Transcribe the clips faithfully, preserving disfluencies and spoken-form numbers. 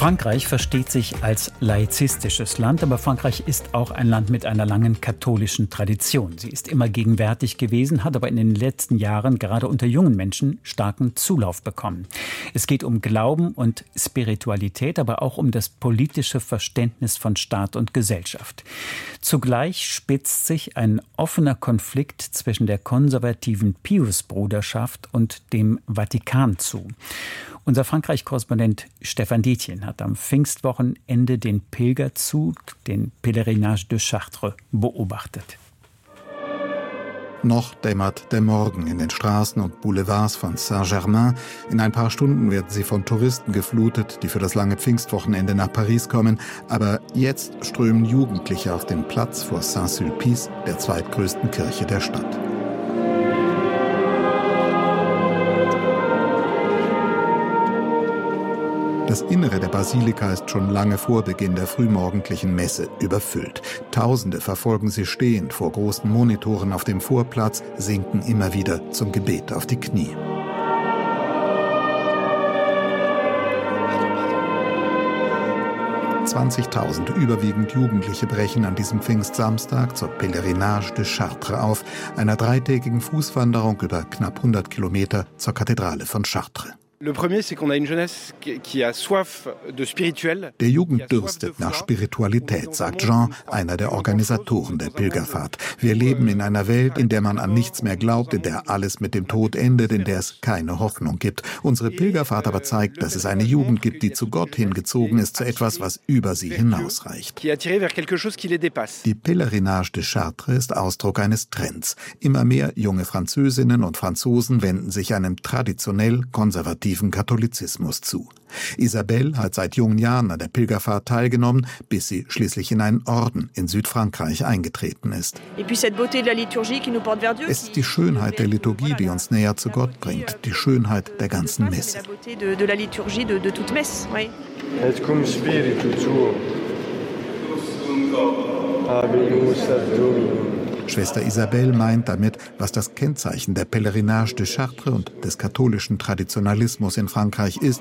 Frankreich versteht sich als laizistisches Land, aber Frankreich ist auch ein Land mit einer langen katholischen Tradition. Sie ist immer gegenwärtig gewesen, hat aber in den letzten Jahren gerade unter jungen Menschen starken Zulauf bekommen. Es geht um Glauben und Spiritualität, aber auch um das politische Verständnis von Staat und Gesellschaft. Zugleich spitzt sich ein offener Konflikt zwischen der konservativen Pius-Bruderschaft und dem Vatikan zu. Unser Frankreich-Korrespondent Stefan Dietjen hat am Pfingstwochenende den Pilgerzug, den Pèlerinage de Chartres, beobachtet. Noch dämmert der Morgen in den Straßen und Boulevards von Saint-Germain. In ein paar Stunden werden sie von Touristen geflutet, die für das lange Pfingstwochenende nach Paris kommen. Aber jetzt strömen Jugendliche auf den Platz vor Saint-Sulpice, der zweitgrößten Kirche der Stadt. Das Innere der Basilika ist schon lange vor Beginn der frühmorgendlichen Messe überfüllt. Tausende verfolgen sie stehend vor großen Monitoren auf dem Vorplatz, sinken immer wieder zum Gebet auf die Knie. zwanzigtausend, überwiegend Jugendliche, brechen an diesem Pfingstsamstag zur Pèlerinage de Chartres auf, einer dreitägigen Fußwanderung über knapp hundert Kilometer zur Kathedrale von Chartres. Der Jugend dürstet nach Spiritualität, sagt Jean, einer der Organisatoren der Pilgerfahrt. Wir leben in einer Welt, in der man an nichts mehr glaubt, in der alles mit dem Tod endet, in der es keine Hoffnung gibt. Unsere Pilgerfahrt aber zeigt, dass es eine Jugend gibt, die zu Gott hingezogen ist, zu etwas, was über sie hinausreicht. Die Pèlerinage de Chartres ist Ausdruck eines Trends. Immer mehr junge Französinnen und Franzosen wenden sich einem traditionell konservativen Katholizismus zu. Isabelle hat seit jungen Jahren an der Pilgerfahrt teilgenommen, bis sie schließlich in einen Orden in Südfrankreich eingetreten ist. Es ist die Schönheit der Liturgie, die uns näher zu Gott bringt, die Schönheit der ganzen Messe. Et cum spiritu tuo, habemus ad Dominum. Schwester Isabelle meint damit, was das Kennzeichen der Pèlerinage de Chartres und des katholischen Traditionalismus in Frankreich ist: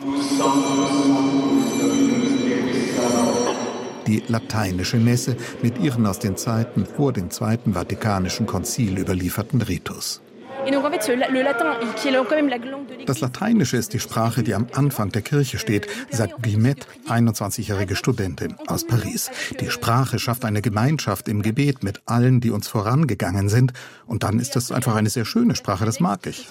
die lateinische Messe mit ihren aus den Zeiten vor dem Zweiten Vatikanischen Konzil überlieferten Ritus. Das Lateinische ist die Sprache, die am Anfang der Kirche steht, sagt Guillemette, einundzwanzigjährige Studentin aus Paris. Die Sprache schafft eine Gemeinschaft im Gebet mit allen, die uns vorangegangen sind. Und dann ist das einfach eine sehr schöne Sprache, das mag ich.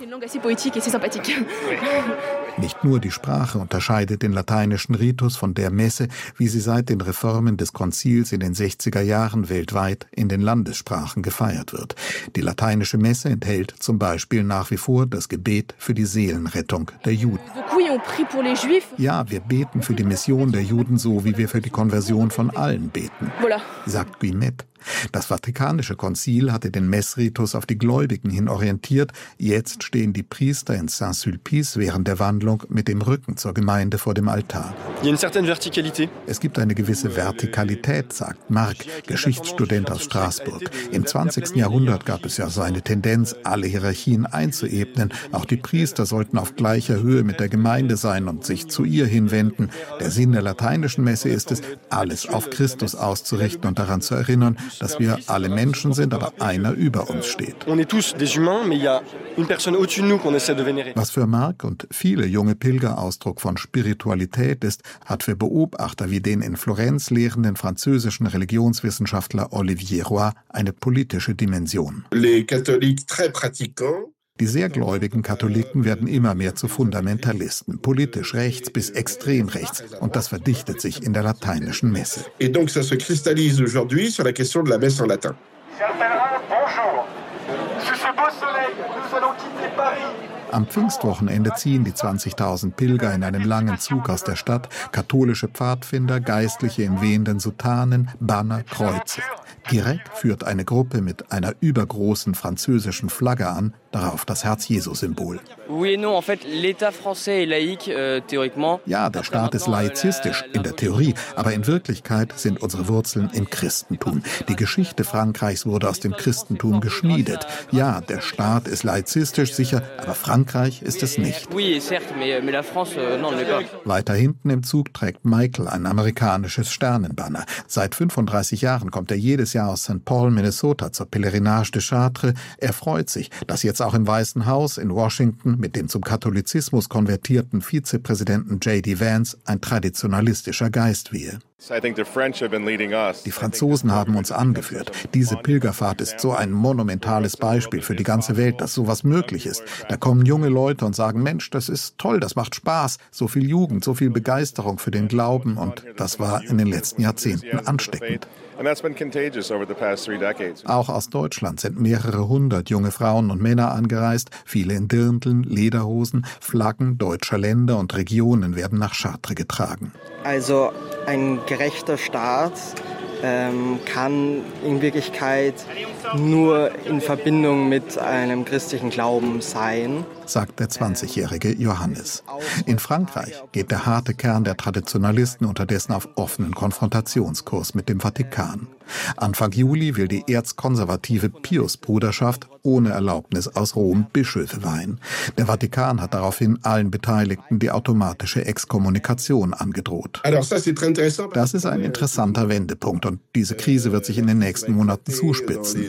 Nicht nur die Sprache unterscheidet den lateinischen Ritus von der Messe, wie sie seit den Reformen des Konzils in den sechziger Jahren weltweit in den Landessprachen gefeiert wird. Die lateinische Messe enthält zum Beispiel nach wie vor das Gebet für die Seelenrettung der Juden. Ja, wir beten für die Mission der Juden so, wie wir für die Konversion von allen beten, sagt Guillemette. Das Vatikanische Konzil hatte den Messritus auf die Gläubigen hin orientiert. Jetzt stehen die Priester in Saint-Sulpice während der Wandlung mit dem Rücken zur Gemeinde vor dem Altar. Es gibt eine gewisse Vertikalität, sagt Marc, Geschichtsstudent aus Straßburg. Im zwanzigsten Jahrhundert gab es ja so eine Tendenz, alle Hierarchien einzuebnen. Auch die Priester sollten auf gleicher Höhe mit der Gemeinde sein und sich zu ihr hinwenden. Der Sinn der lateinischen Messe ist es, alles auf Christus auszurichten und daran zu erinnern, dass wir alle Menschen sind, aber einer über uns steht. Was für Marc und viele junge Pilger Ausdruck von Spiritualität ist, hat für Beobachter wie den in Florenz lehrenden französischen Religionswissenschaftler Olivier Roy eine politische Dimension. Die sehr gläubigen Katholiken werden immer mehr zu Fundamentalisten, politisch rechts bis extrem rechts, und das verdichtet sich in der lateinischen Messe. Am Pfingstwochenende ziehen die zwanzigtausend Pilger in einem langen Zug aus der Stadt, katholische Pfadfinder, Geistliche in wehenden Soutanen, Banner, Kreuze. Guirec führt eine Gruppe mit einer übergroßen französischen Flagge an, darauf das Herz-Jesu-Symbol. Ja, der Staat ist laizistisch in der Theorie, aber in Wirklichkeit sind unsere Wurzeln im Christentum. Die Geschichte Frankreichs wurde aus dem Christentum geschmiedet. Ja, der Staat ist laizistisch, sicher, aber Frankreich ist es nicht. Weiter hinten im Zug trägt Michael ein amerikanisches Sternenbanner. Seit fünfunddreißig Jahren kommt er jedes Jahr aus Sankt Paul, Minnesota zur Pèlerinage de Chartres. Er freut sich, dass jetzt auch im Weißen Haus in Washington mit dem zum Katholizismus konvertierten Vizepräsidenten J D Vance ein traditionalistischer Geist wehe. Die Franzosen haben uns angeführt. Diese Pilgerfahrt ist so ein monumentales Beispiel für die ganze Welt, dass sowas möglich ist. Da kommen junge Leute und sagen, Mensch, das ist toll, das macht Spaß. So viel Jugend, so viel Begeisterung für den Glauben. Und das war in den letzten Jahrzehnten ansteckend. Auch aus Deutschland sind mehrere hundert junge Frauen und Männer angereist. Viele in Dirndln, Lederhosen, Flaggen deutscher Länder und Regionen werden nach Chartres getragen. Also ein gerechter Staat ähm, kann in Wirklichkeit nur in Verbindung mit einem christlichen Glauben sein, sagt der zwanzigjährige Johannes. In Frankreich geht der harte Kern der Traditionalisten unterdessen auf offenen Konfrontationskurs mit dem Vatikan. Anfang Juli will die erzkonservative Pius-Bruderschaft ohne Erlaubnis aus Rom Bischöfe weihen. Der Vatikan hat daraufhin allen Beteiligten die automatische Exkommunikation angedroht. Das ist ein interessanter Wendepunkt und diese Krise wird sich in den nächsten Monaten zuspitzen,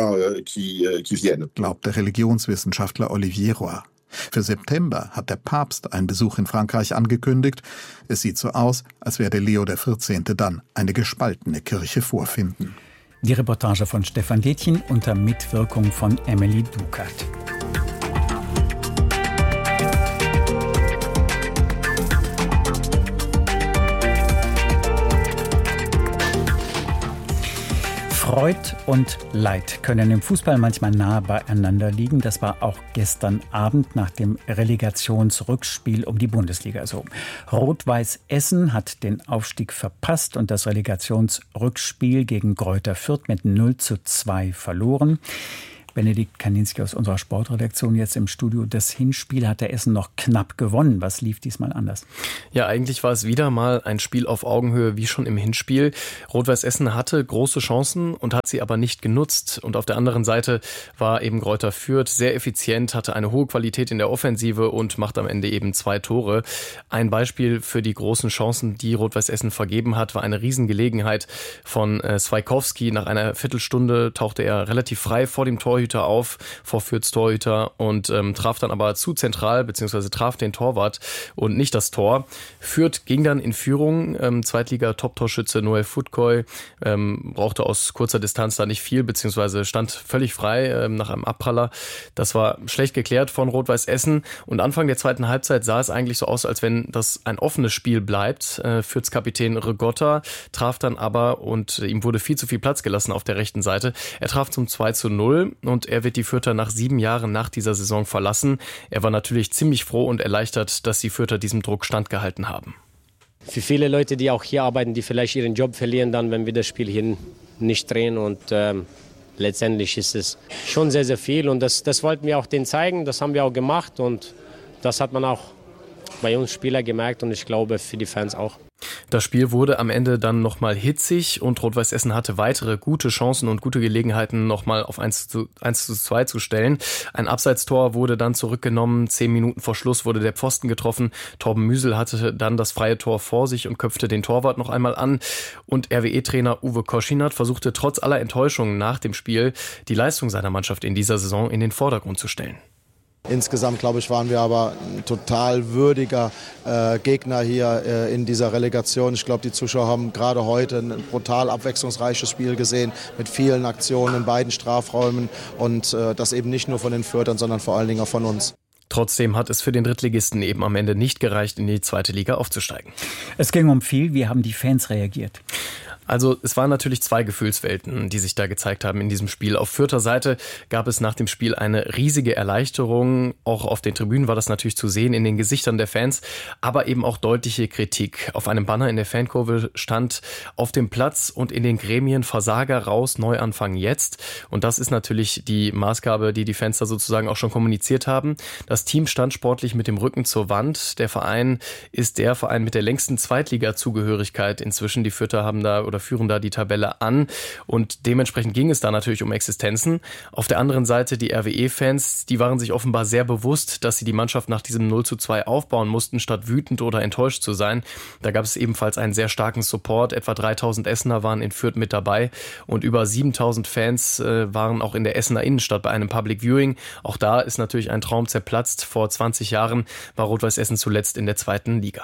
glaubt der Religionswissenschaftler Olivier Roy. Für September hat der Papst einen Besuch in Frankreich angekündigt. Es sieht so aus, als werde Leo der vierzehnte dann eine gespaltene Kirche vorfinden. Die Reportage von Stefan Detjen unter Mitwirkung von Emily Dukat. Freud und Leid können im Fußball manchmal nahe beieinander liegen. Das war auch gestern Abend nach dem Relegationsrückspiel um die Bundesliga so. Rot-Weiß Essen hat den Aufstieg verpasst und das Relegationsrückspiel gegen Greuther Fürth mit null zu zwei verloren. Benedikt Kaninski aus unserer Sportredaktion jetzt im Studio. Das Hinspiel hat der Essen noch knapp gewonnen. Was lief diesmal anders? Ja, eigentlich war es wieder mal ein Spiel auf Augenhöhe wie schon im Hinspiel. Rot-Weiß Essen hatte große Chancen und hat sie aber nicht genutzt. Und auf der anderen Seite war eben Greuther Fürth sehr effizient, hatte eine hohe Qualität in der Offensive und macht am Ende eben zwei Tore. Ein Beispiel für die großen Chancen, die Rot-Weiß Essen vergeben hat, war eine Riesengelegenheit von äh, Swaikowski. Nach einer Viertelstunde tauchte er relativ frei vor dem Torhüter auf, vor Fürths Torhüter und ähm, traf dann aber zu zentral, beziehungsweise traf den Torwart und nicht das Tor. Fürth ging dann in Führung. Ähm, Zweitliga-Top-Torschütze Noel Futkoy ähm, brauchte aus kurzer Distanz da nicht viel, beziehungsweise stand völlig frei ähm, nach einem Abpraller. Das war schlecht geklärt von Rot-Weiß Essen und Anfang der zweiten Halbzeit sah es eigentlich so aus, als wenn das ein offenes Spiel bleibt. Äh, Fürths Kapitän Rigotta traf dann aber und äh, ihm wurde viel zu viel Platz gelassen auf der rechten Seite. Er traf zum zwei zu null und er wird die Fürther nach sieben Jahren nach dieser Saison verlassen. Er war natürlich ziemlich froh und erleichtert, dass die Fürther diesem Druck standgehalten haben. Für viele Leute, die auch hier arbeiten, die vielleicht ihren Job verlieren dann, wenn wir das Spiel hier nicht drehen und ähm, letztendlich ist es schon sehr, sehr viel und das, das wollten wir auch denen zeigen, das haben wir auch gemacht und das hat man auch bei uns Spieler gemerkt und ich glaube für die Fans auch. Das Spiel wurde am Ende dann nochmal hitzig und Rot-Weiß Essen hatte weitere gute Chancen und gute Gelegenheiten, nochmal auf eins zu zwei zu stellen. Ein Abseitstor wurde dann zurückgenommen. Zehn Minuten vor Schluss wurde der Pfosten getroffen. Torben Müsel hatte dann das freie Tor vor sich und köpfte den Torwart noch einmal an. Und R W E-Trainer Uwe Koschinat versuchte trotz aller Enttäuschungen nach dem Spiel, die Leistung seiner Mannschaft in dieser Saison in den Vordergrund zu stellen. Insgesamt, glaube ich, waren wir aber ein total würdiger äh, Gegner hier äh, in dieser Relegation. Ich glaube, die Zuschauer haben gerade heute ein brutal abwechslungsreiches Spiel gesehen mit vielen Aktionen in beiden Strafräumen und äh, das eben nicht nur von den Fürthern, sondern vor allen Dingen auch von uns. Trotzdem hat es für den Drittligisten eben am Ende nicht gereicht, in die zweite Liga aufzusteigen. Es ging um viel. Wie haben die Fans reagiert? Also es waren natürlich zwei Gefühlswelten, die sich da gezeigt haben in diesem Spiel. Auf Fürther Seite gab es nach dem Spiel eine riesige Erleichterung. Auch auf den Tribünen war das natürlich zu sehen, in den Gesichtern der Fans, aber eben auch deutliche Kritik. Auf einem Banner in der Fankurve stand: Auf dem Platz und in den Gremien Versager raus, Neuanfang jetzt. Und das ist natürlich die Maßgabe, die die Fans da sozusagen auch schon kommuniziert haben. Das Team stand sportlich mit dem Rücken zur Wand. Der Verein ist der Verein mit der längsten Zweitliga-Zugehörigkeit inzwischen. Die Fürther haben da oder führen da die Tabelle an und dementsprechend ging es da natürlich um Existenzen. Auf der anderen Seite die R W E-Fans, die waren sich offenbar sehr bewusst, dass sie die Mannschaft nach diesem null zu zwei aufbauen mussten, statt wütend oder enttäuscht zu sein. Da gab es ebenfalls einen sehr starken Support. Etwa dreitausend Essener waren in Fürth mit dabei und über siebentausend Fans äh, waren auch in der Essener Innenstadt bei einem Public Viewing. Auch da ist natürlich ein Traum zerplatzt. Vor zwanzig Jahren war Rot-Weiß Essen zuletzt in der zweiten Liga.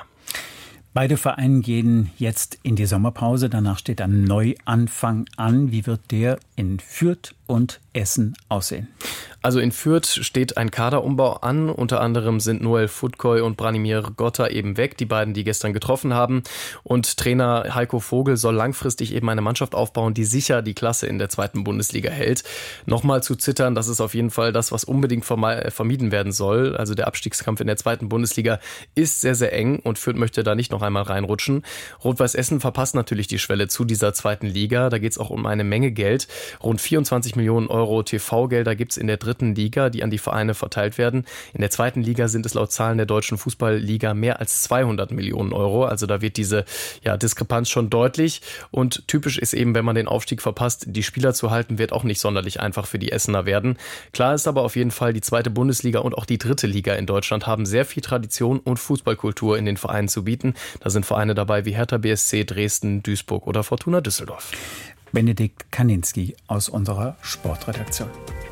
Beide Vereine gehen jetzt in die Sommerpause. Danach steht ein Neuanfang an. Wie wird der in Fürth und Essen aussehen? Also in Fürth steht ein Kaderumbau an. Unter anderem sind Noel Futkoy und Branimir Gotta eben weg, die beiden, die gestern getroffen haben. Und Trainer Heiko Vogel soll langfristig eben eine Mannschaft aufbauen, die sicher die Klasse in der zweiten Bundesliga hält. Nochmal zu zittern, das ist auf jeden Fall das, was unbedingt vermieden werden soll. Also der Abstiegskampf in der zweiten Bundesliga ist sehr, sehr eng und Fürth möchte da nicht noch einmal reinrutschen. Rot-Weiß Essen verpasst natürlich die Schwelle zu dieser zweiten Liga. Da geht es auch um eine Menge Geld. Rund vierundzwanzig Millionen Euro T V-Gelder gibt es in der dritten Liga, die an die Vereine verteilt werden. In der zweiten Liga sind es laut Zahlen der Deutschen Fußballliga mehr als zweihundert Millionen Euro. Also da wird diese ja, Diskrepanz schon deutlich. Und typisch ist eben, wenn man den Aufstieg verpasst, die Spieler zu halten, wird auch nicht sonderlich einfach für die Essener werden. Klar ist aber auf jeden Fall, die zweite Bundesliga und auch die dritte Liga in Deutschland haben sehr viel Tradition und Fußballkultur in den Vereinen zu bieten. Da sind Vereine dabei wie Hertha B S C, Dresden, Duisburg oder Fortuna Düsseldorf. Benedikt Kaninski aus unserer Sportredaktion.